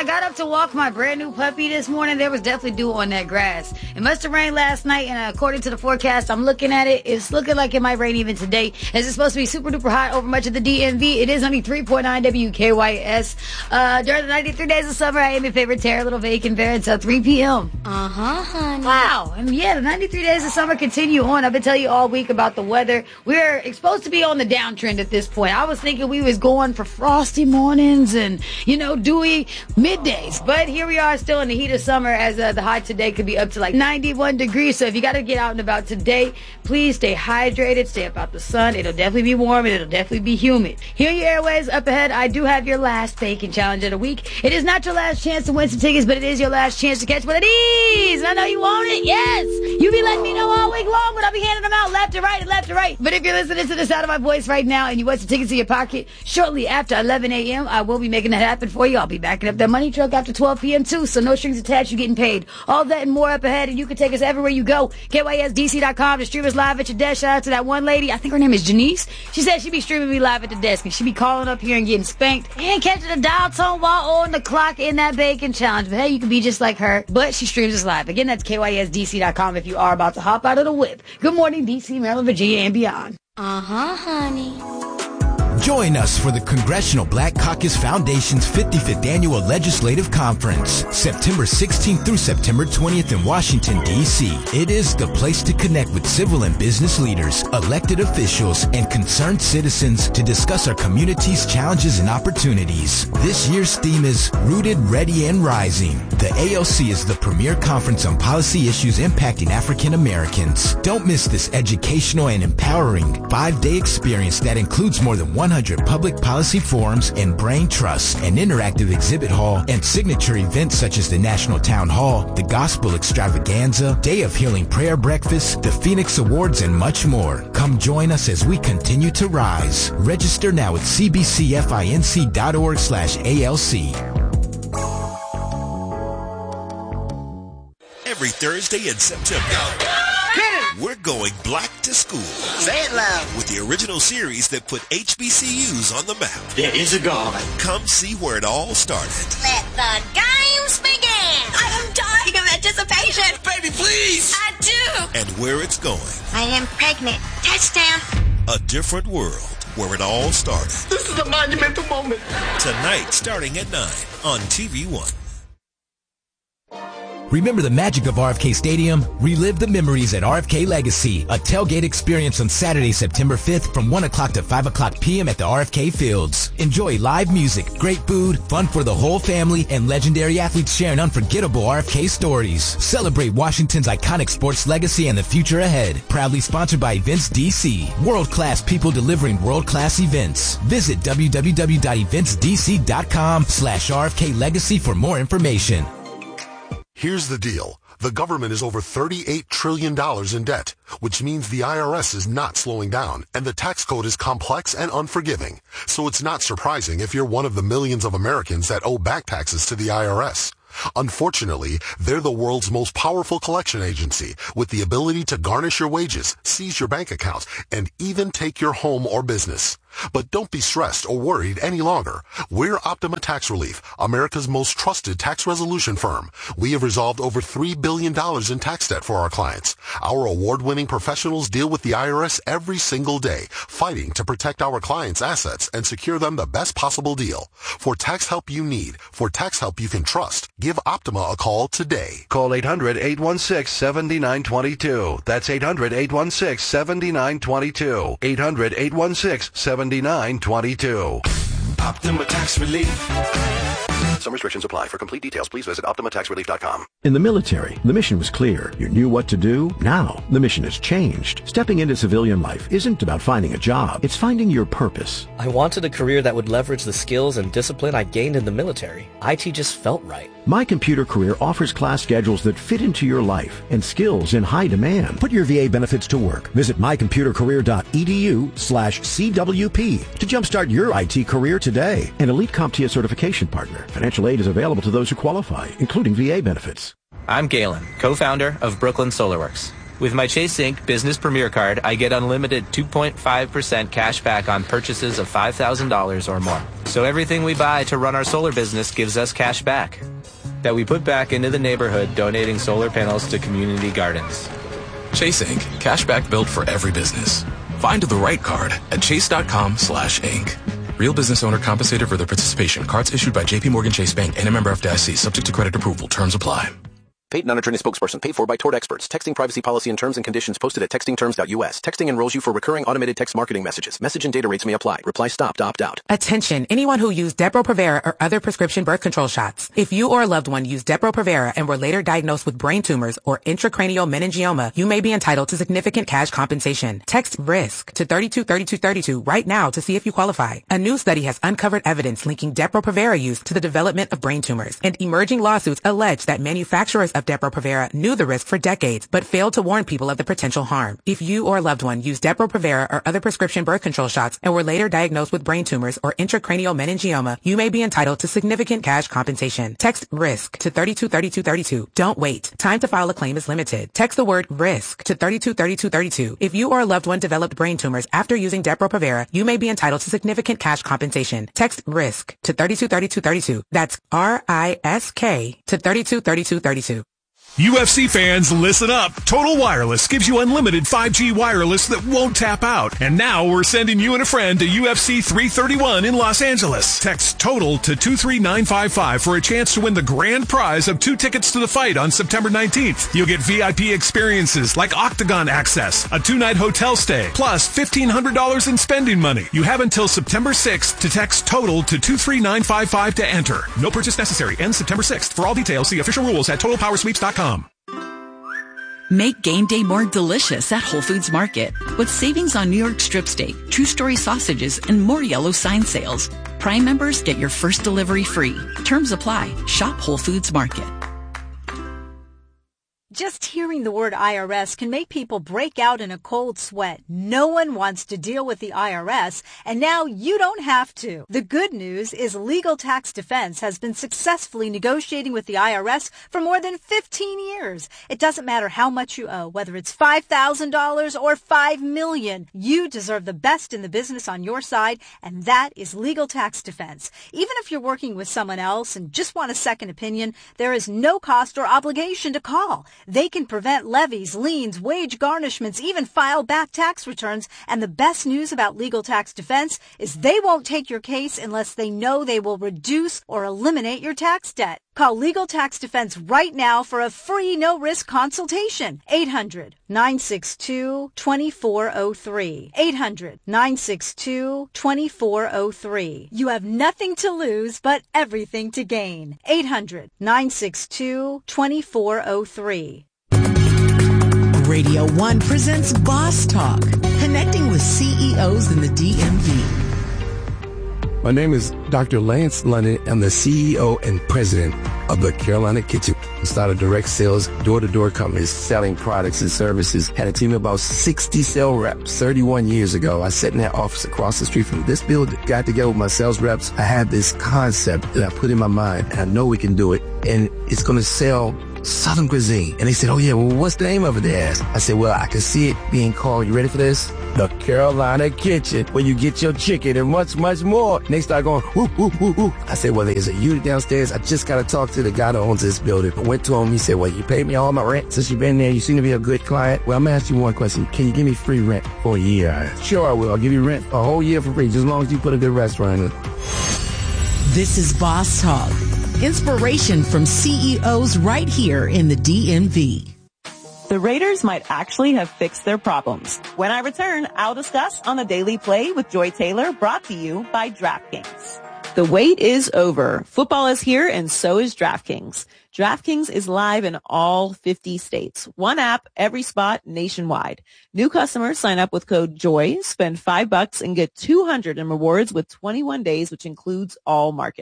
got up to walk my brand new puppy this morning. There was definitely dew on that grass. It must have rained last night, and according to the forecast, I'm looking at it, it's looking like it might rain even today. As it's supposed to be super duper hot over much of the DMV. It is only 3.9 WKYS. During the 93 days of summer, I am your favorite Tara Little Bacon Bear until 3 p.m. Honey. Wow. And yeah, the 93 days of summer continue on. I've been telling you all week about the weather. We're supposed to be on the downtrend at this point. I was thinking we was going for frosty mornings and, dewy middays. But here we are still in the heat of summer, as the high today could be up to like 91 degrees. So if you got to get out and about today, please stay hydrated, stay up out the sun. It'll definitely be warm and it'll definitely be humid. Here are your airways. Up ahead, I do have your last bacon challenge of the week. It is not your last chance to win some tickets, but it is your last chance to catch one of these. And I know you want it. Yes. You be letting me know all week long, but I'll be handing them out left to right and left to right. But if you're listening to the sound of my voice right now and you want some tickets in your pocket, shortly after 11 a.m., I will be making that happen for you. I'll be backing up that money truck after 12 p.m. too, so no strings attached. You're getting paid. All that and more up ahead, and you can take us everywhere you go. KYSDC.com to stream us live at your desk. Shout out to that one lady. I think her name is Janice. She said she'd be streaming me live at the desk, and she'd be calling up here and getting spanked and catching a dial tone while on the clock in that bacon challenge. But hey, you can be just like her, but she streams us live. Again, that's KYSDC.com if you are about to hop out of the whip. Good morning, D.C., Maryland, Virginia, and beyond. Honey. Join us for the Congressional Black Caucus Foundation's 55th Annual Legislative Conference, September 16th through September 20th in Washington, D.C. It is the place to connect with civil and business leaders, elected officials, and concerned citizens to discuss our community's challenges and opportunities. This year's theme is Rooted, Ready, and Rising. The ALC is the premier conference on policy issues impacting African Americans. Don't miss this educational and empowering 5-day experience that includes more than 100 public policy forums and brain trusts, an interactive exhibit hall, and signature events such as the National Town Hall, the Gospel Extravaganza, Day of Healing Prayer Breakfast, the Phoenix Awards, and much more. Come join us as we continue to rise. Register now at cbcfinc.org/ALC. Every Thursday in September, we're going black to school. Say it loud. With the original series that put HBCUs on the map. There is a God. Come see where it all started. Let the games begin. I am dying of anticipation. Baby, please. I do. And where it's going. I am pregnant. Touchdown. A different world where it all started. This is a monumental moment. Tonight, starting at 9 on TV One. Remember the magic of RFK Stadium? Relive the memories at RFK Legacy, a tailgate experience on Saturday, September 5th from 1 o'clock to 5 o'clock p.m. at the RFK Fields. Enjoy live music, great food, fun for the whole family, and legendary athletes sharing unforgettable RFK stories. Celebrate Washington's iconic sports legacy and the future ahead. Proudly sponsored by Events DC. World-class people delivering world-class events. Visit www.eventsdc.com/RFK Legacy for more information. Here's the deal. The government is over $38 trillion in debt, which means the IRS is not slowing down, and the tax code is complex and unforgiving. So it's not surprising if you're one of the millions of Americans that owe back taxes to the IRS. Unfortunately, they're the world's most powerful collection agency with the ability to garnish your wages, seize your bank accounts, and even take your home or business. But don't be stressed or worried any longer. We're Optima Tax Relief, America's most trusted tax resolution firm. We have resolved over $3 billion in tax debt for our clients. Our award-winning professionals deal with the IRS every single day, fighting to protect our clients' assets and secure them the best possible deal. For tax help you need, for tax help you can trust, give Optima a call today. Call 800-816-7922. That's 800-816-7922. 800-816-7922. Optima Tax Relief. Some restrictions apply. For complete details, please visit OptimaTaxRelief.com. In the military, the mission was clear. You knew what to do. Now, the mission has changed. Stepping into civilian life isn't about finding a job. It's finding your purpose. I wanted a career that would leverage the skills and discipline I gained in the military. IT just felt right. My Computer Career offers class schedules that fit into your life and skills in high demand. Put your VA benefits to work. Visit mycomputercareer.edu/CWP to jumpstart your IT career today. An elite CompTIA certification partner. Financial aid is available to those who qualify, including VA benefits. I'm Galen, co-founder of Brooklyn SolarWorks. With my Chase Inc. Business Premier Card, I get unlimited 2.5% cash back on purchases of $5,000 or more. So everything we buy to run our solar business gives us cash back that we put back into the neighborhood, donating solar panels to community gardens. Chase Inc. Cashback built for every business. Find the right card at chase.com/inc. Real business owner compensated for their participation. Cards issued by JP Morgan Chase Bank and a member FDIC. Subject to credit approval. Terms apply. Paid non-attorney spokesperson paid for by Tort Experts. Texting privacy policy and terms and conditions posted at textingterms.us. Texting enrolls you for recurring automated text marketing messages. Message and data rates may apply. Reply stop to opt out. Attention, anyone who used Depo-Provera or other prescription birth control shots. If you or a loved one used Depo-Provera and were later diagnosed with brain tumors or intracranial meningioma, you may be entitled to significant cash compensation. Text RISK to 323232 right now to see if you qualify. A new study has uncovered evidence linking Depo-Provera use to the development of brain tumors, and emerging lawsuits allege that manufacturers of Depo-Provera knew the risk for decades, but failed to warn people of the potential harm. If you or a loved one used Depo-Provera or other prescription birth control shots and were later diagnosed with brain tumors or intracranial meningioma, you may be entitled to significant cash compensation. Text RISK to 323232. Don't wait. Time to file a claim is limited. Text the word RISK to 323232. If you or a loved one developed brain tumors after using Depo-Provera, you may be entitled to significant cash compensation. Text RISK to 323232. That's RISK to 323232. UFC fans, listen up. Total Wireless gives you unlimited 5G wireless that won't tap out. And now we're sending you and a friend to UFC 331 in Los Angeles. Text TOTAL to 23955 for a chance to win the grand prize of 2 tickets to the fight on September 19th. You'll get VIP experiences like Octagon access, a 2-night hotel stay, plus $1,500 in spending money. You have until September 6th to text TOTAL to 23955 to enter. No purchase necessary. Ends September 6th. For all details, see official rules at TotalPowersweeps.com. Make game day more delicious at Whole Foods Market with savings on New York strip steak, two-story sausages, and more yellow sign sales. Prime members get your first delivery free. Terms apply. Shop Whole Foods Market. Just hearing the word IRS can make people break out in a cold sweat. No one wants to deal with the IRS, and now you don't have to. The good news is Legal Tax Defense has been successfully negotiating with the IRS for more than 15 years. It doesn't matter how much you owe, whether it's $5,000 or $5 million. You deserve the best in the business on your side, and that is Legal Tax Defense. Even if you're working with someone else and just want a second opinion, there is no cost or obligation to call. They can prevent levies, liens, wage garnishments, even file back tax returns. And the best news about Legal Tax Defense is they won't take your case unless they know they will reduce or eliminate your tax debt. Call Legal Tax Defense right now for a free no-risk consultation. 800-962-2403. 800-962-2403. You have nothing to lose but everything to gain. 800-962-2403. Radio 1 presents Boss Talk, connecting with CEOs in the DMV. My name is Dr. Lance London. I'm the CEO and president of the Carolina Kitchen. I started direct sales, door-to-door companies selling products and services. Had a team of about 60 sales reps 31 years ago. I sat in that office across the street from this building, got together with my sales reps. I had this concept that I put in my mind, and I know we can do it, and it's going to sell Southern cuisine. And they said, oh yeah, well, what's the name of it, they asked? I said, well, I can see it being called, you ready for this? The Carolina Kitchen, where you get your chicken and much, much more. And they start going, whoop, whoop, whoop, whoop. I said, well, there's a unit downstairs. I just got to talk to the guy that owns this building. I went to him. He said, well, you paid me all my rent since you've been there. You seem to be a good client. Well, I'm going to ask you one question. Can you give me free rent for a year? Sure, I will. I'll give you rent a whole year for free, just as long as you put a good restaurant in it. This is Boss Talk. Inspiration from CEOs right here in the DMV. The Raiders might actually have fixed their problems. When I return, I'll discuss on the Daily Play with Joy Taylor, brought to you by DraftKings. The wait is over. Football is here, and so is DraftKings. DraftKings is live in all 50 states. One app, every spot, nationwide. New customers sign up with code JOY, spend $5 and get $200 in rewards with 21 days, which includes all markets.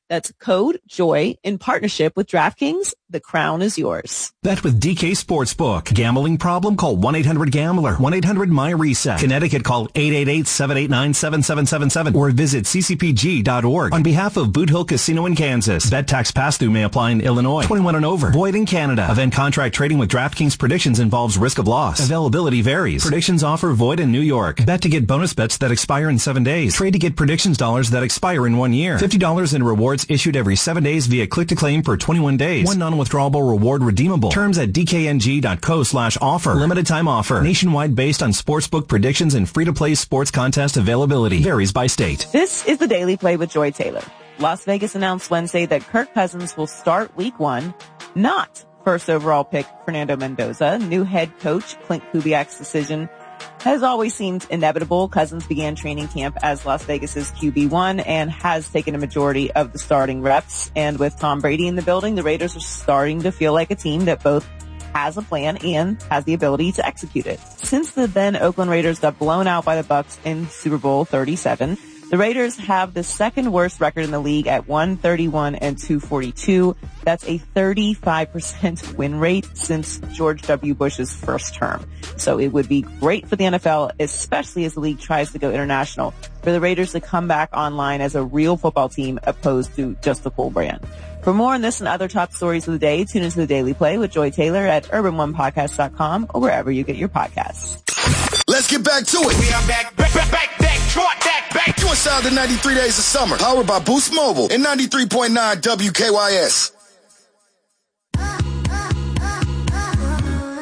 That's code JOY in partnership with DraftKings. The crown is yours. Bet with DK Sportsbook. Gambling problem? Call 1-800-GAMBLER. 1-800-MY-RESET. Connecticut, call 888-789-7777 or visit ccpg.org. On behalf of Boot Hill Casino in Kansas, bet tax pass-through may apply in Illinois. 21 and over. Void in Canada. Event contract trading with DraftKings predictions involves risk of loss. Availability varies. Predictions offer void in New York. Bet to get bonus bets that expire in 7 days. Trade to get predictions dollars that expire in 1 year. $50 in rewards issued every 7 days via click-to-claim for 21 days. One non-withdrawable reward redeemable. Terms at dkng.co/offer. Limited time offer. Nationwide based on sportsbook predictions and free-to-play sports contest availability. Varies by state. This is the Daily Play with Joy Taylor. Las Vegas announced Wednesday that Kirk Cousins will start week 1, not first overall pick Fernando Mendoza. New head coach Clint Kubiak's decision has always seemed inevitable. Cousins began training camp as Las Vegas's QB1 and has taken a majority of the starting reps. And with Tom Brady in the building, the Raiders are starting to feel like a team that both has a plan and has the ability to execute it. Since the then Oakland Raiders got blown out by the Bucs in Super Bowl 37, the Raiders have the second worst record in the league at 131-242. That's a 35% win rate since George W. Bush's first term. So it would be great for the NFL, especially as the league tries to go international, for the Raiders to come back online as a real football team opposed to just a cool brand. For more on this and other top stories of the day, tune into the Daily Play with Joy Taylor at urban1podcast.com or wherever you get your podcasts. Let's get back to it. We are back. You inside the 93 Days of Summer, powered by Boost Mobile and 93.9 WKYS.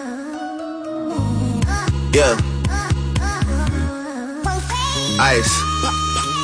Yeah. Ice.